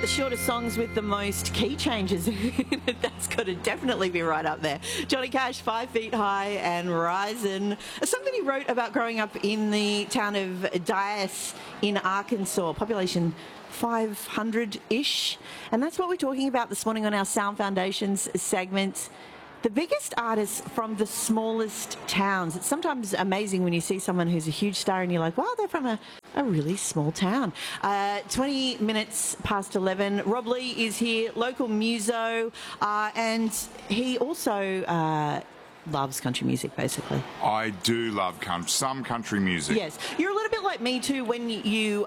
the shortest songs with the most key changes. That's got to definitely be right up there. Johnny Cash, 5 Feet High and Rising. A song that he wrote about growing up in the town of Dyess in Arkansas, population 500-ish. And that's what we're talking about this morning on our Sound Foundations segment. The biggest artists from the smallest towns. It's sometimes amazing when you see someone who's a huge star and you're like, wow, they're from a really small town. 20 minutes past 11. Rob Lee is here, local muso, and he also loves country music, basically. I do love some country music. Yes. You're a little bit like me too when you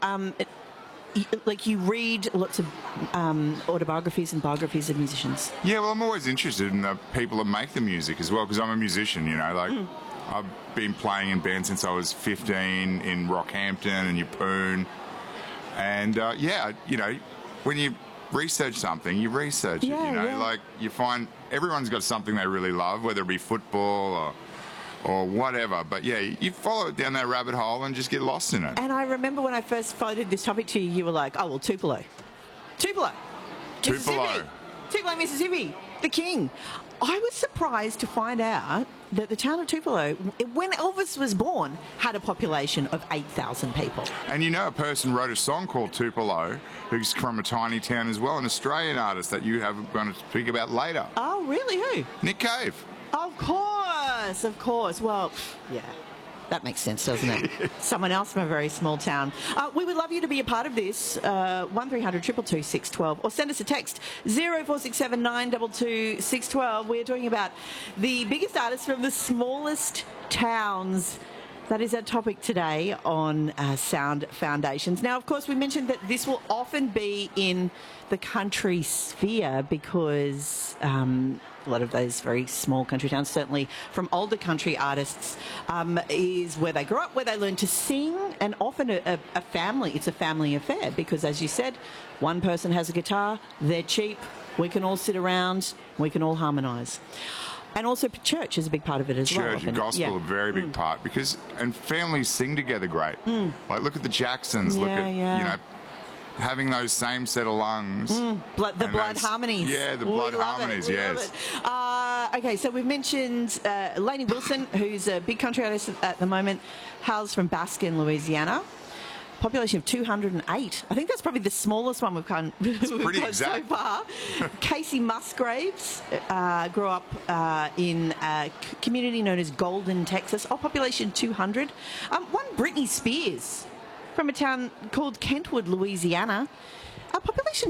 read lots of autobiographies and biographies of musicians. Yeah, well, I'm always interested in the people that make the music as well, because I'm a musician, you know. I've been playing in bands since I was 15 in Rockhampton and Yeppoon. And, when you research something, you research it, you know. Yeah. Like, you find everyone's got something they really love, whether it be football or whatever. But, yeah, you follow it down that rabbit hole and just get lost in it. And I remember when I first floated this topic to you, you were like, oh, well, Tupelo. Tupelo. Tupelo, Mississippi. The king. I was surprised to find out that the town of Tupelo, when Elvis was born, had a population of 8,000 people. And you know, a person wrote a song called Tupelo, who's from a tiny town as well, an Australian artist that you have going to speak about later. Oh, really? Who? Nick Cave. Of course. Well, yeah. That makes sense, doesn't it? Someone else from a very small town. We would love you to be a part of this. 1300 222 612, or send us a text 0467 922 612. We're talking about the biggest artists from the smallest towns. That is our topic today on Sound Foundations. Now, of course, we mentioned that this will often be in the country sphere because a lot of those very small country towns, certainly from older country artists, is where they grew up, where they learn to sing, and often a family. It's a family affair because, as you said, one person has a guitar, they're cheap, we can all sit around, we can all harmonise. And also church is a big part of it as well. Church and gospel a very big part and families sing together great. Like look at the Jacksons, look at having those same set of lungs. The blood harmonies. Yeah, the blood harmonies, yes. Okay, so we've mentioned Lainey Wilson, who's a big country artist at the moment, hails from Baskin, Louisiana. Population of 208. I think that's probably the smallest one we've got so far. Casey Musgraves grew up in a community known as Golden, Texas. Population 200. One Britney Spears from a town called Kentwood, Louisiana. Population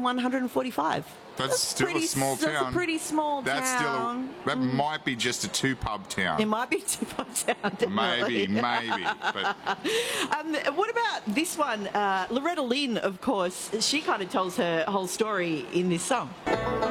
2,145. That's still a small town. That's a pretty small town. That might be just a two-pub town. It might be a two-pub town, definitely. Maybe. But what about this one? Loretta Lynn, of course, she kind of tells her whole story in this song.